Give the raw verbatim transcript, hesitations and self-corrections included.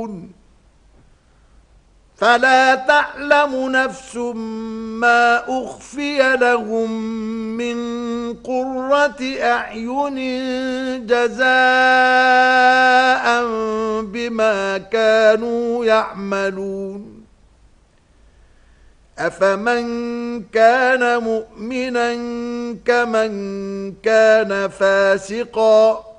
فلا تعلم نفس ما أخفي لهم من قرة أعين جزاء بما كانوا يعملون أفمن كان مؤمنا كمن كان فاسقا